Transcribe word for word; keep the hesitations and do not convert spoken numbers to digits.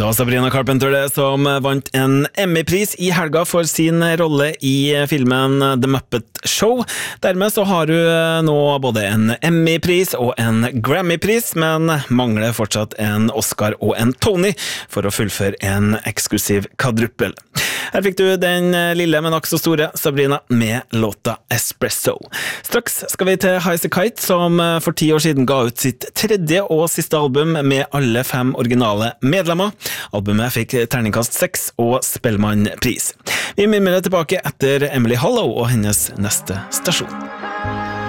Det var Sabrina Carpenter det som vant en Emmy-pris i helga for sin rolle i filmen The Muppet Show. Dermed så har hun nå både en Emmy-pris og en Grammy-pris, men mangler fortsatt en Oscar og en Tony for å fullføre en eksklusiv kvadruppel. Her fikk du den lille, men også store Sabrina med låta Espresso. Straks skal vi til Highasakite, som for ti år siden ga ut sitt tredje og siste album med alle fem originale medlemmer. Albumet fikk terningkast seks og Spellemannpris. Vi mimrer tilbake etter Emily Hollow og hennes neste stasjon.